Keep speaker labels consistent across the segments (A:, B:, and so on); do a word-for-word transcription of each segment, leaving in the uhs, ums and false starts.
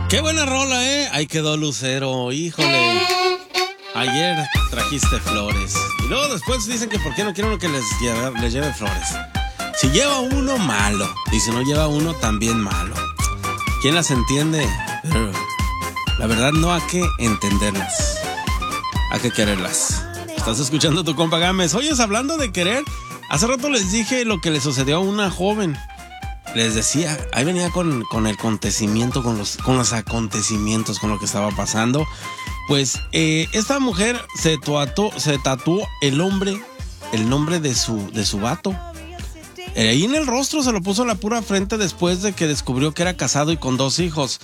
A: Qué buena rola, ¿eh? Ahí quedó Lucero, híjole. Ayer trajiste flores. Y luego después dicen que por qué no quieren que les lleve, les lleve flores. Si lleva uno, malo. Y si no lleva uno, también malo. ¿Quién las entiende? Pero la verdad no hay que entenderlas. Hay que quererlas. Estás escuchando tu compa Gámez. Oyes, hablando de querer, hace rato les dije lo que le sucedió a una joven. Les decía, ahí venía con, con el acontecimiento, con los, con los acontecimientos, con lo que estaba pasando. Pues eh, esta mujer se tatuó, se tatuó el hombre, el nombre de su, de su vato. Eh, ahí en el rostro se lo puso a la pura frente después de que descubrió que era casado y con dos hijos.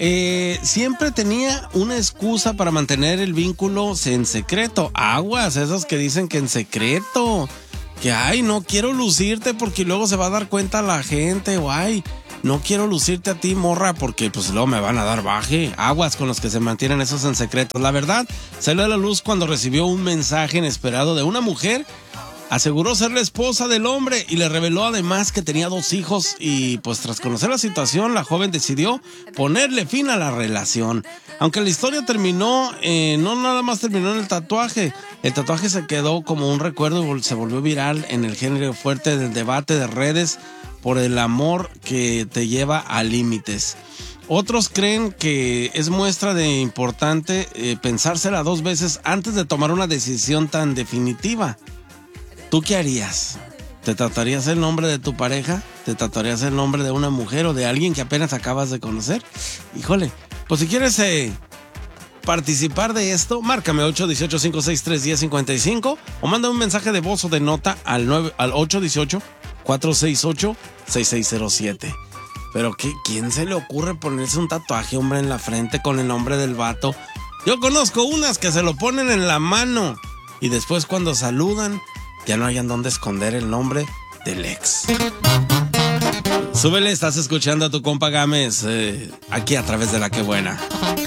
A: Eh, siempre tenía una excusa para mantener el vínculo en secreto. Aguas, esos que dicen que en secreto. Que, ay, no quiero lucirte porque luego se va a dar cuenta la gente, o ay, no quiero lucirte a ti, morra, porque pues luego me van a dar baje. Aguas con los que se mantienen esos en secreto. La verdad, salió a la luz cuando recibió un mensaje inesperado de una mujer. Aseguró ser la esposa del hombre y le reveló además que tenía dos hijos y pues tras conocer la situación, la joven decidió ponerle fin a la relación. Aunque la historia terminó, eh, no nada más terminó en el tatuaje. El tatuaje se quedó como un recuerdo y se volvió viral en el género fuerte del debate de redes por el amor que te lleva a límites. Otros creen que es muestra de importante eh, pensársela dos veces antes de tomar una decisión tan definitiva. ¿Tú qué harías? ¿Te tatuarías el nombre de tu pareja? ¿Te tatuarías el nombre de una mujer o de alguien que apenas acabas de conocer? Híjole, pues si quieres eh, participar de esto, márcame ocho uno ocho, cinco seis tres, uno cero cinco cinco o manda un mensaje de voz o de nota al, nueve, al ocho uno ocho, cuatro seis ocho, seis seis cero siete. Pero ¿qué, ¿quién se le ocurre ponerse un tatuaje, hombre, en la frente con el nombre del vato? Yo conozco unas que se lo ponen en la mano y después cuando saludan ya no hayan dónde esconder el nombre del ex. Súbele, estás escuchando a tu compa Gámez, eh, aquí a través de La Que Buena.